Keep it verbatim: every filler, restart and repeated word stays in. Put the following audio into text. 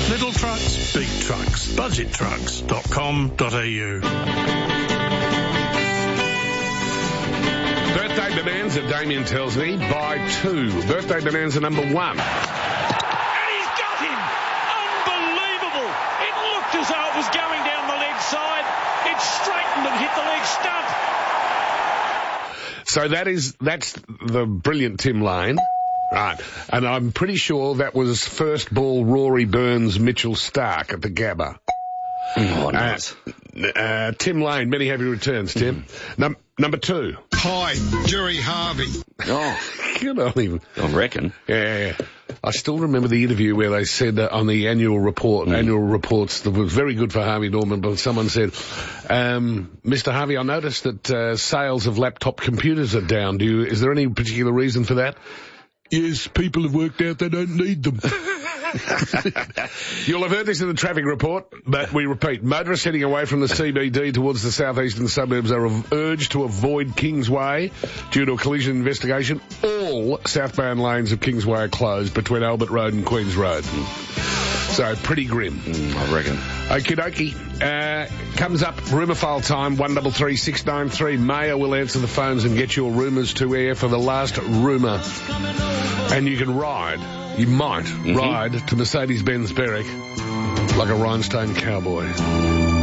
Little trucks, big trucks. budget trucks dot com dot a u. Birthday bonanza, Damien tells me, by two. Birthday bonanza number one. And he's got him! Unbelievable! It looked as though it was going down the leg side. It straightened and hit the leg stump. So that is, that's the brilliant Tim Lane. Right. And I'm pretty sure that was first ball Rory Burns, Mitchell Stark at the Gabba. Oh, nice. Uh, uh, Tim Lane, many happy returns, Tim. Mm. Num- number two. Hi, Jerry Harvey. Oh, Good on him. I reckon. Yeah, yeah, yeah. I still remember the interview where they said uh, on the annual report, mm. annual reports, that was very good for Harvey Norman, but someone said, um, Mister Harvey, I noticed that uh, sales of laptop computers are down. Do you, is there any particular reason for that? Yes, people have worked out they don't need them. You'll have heard this in the traffic report, but we repeat, motorists heading away from the C B D towards the southeastern suburbs are urged to avoid Kingsway due to a collision investigation. All southbound lanes of Kingsway are closed between Albert Road and Queens Road. So, pretty grim. Mm, I reckon. Okie dokie. Uh, comes up, rumour file time, one three three six nine three. Maya will answer the phones and get your rumours to air for the last rumour. And you can ride, you might mm-hmm. ride to Mercedes-Benz Berwick like a rhinestone cowboy.